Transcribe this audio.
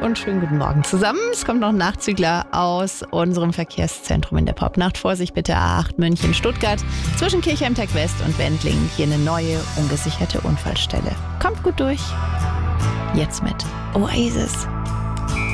und schönen guten Morgen zusammen. Es kommt noch ein Nachzügler aus unserem Verkehrszentrum in der Popnacht. Vorsicht bitte A8 München-Stuttgart zwischen Kirchheim-Tech West und Wendling. Hier eine neue, ungesicherte Unfallstelle. Kommt gut durch. Jetzt mit Oasis.